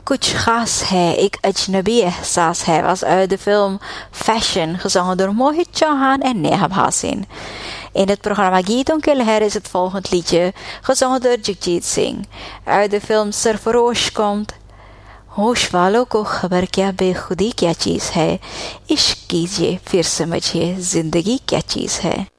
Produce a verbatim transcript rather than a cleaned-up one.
कुछ खास है, एक अजनबी एहसास है, was uit de film Fashion, gezongen door Mohit Chauhan en Neha Bhasin. In het programma Geeton Ke Leher is het volgend liedje, gezongen door Jagjit Singh. Uit de film Sarfarosh komt होश वालों को खबर क्या बेखुदी क्या चीज़ है, इश्क कीजिए फिर समझिए जिंदगी क्या चीज़ है.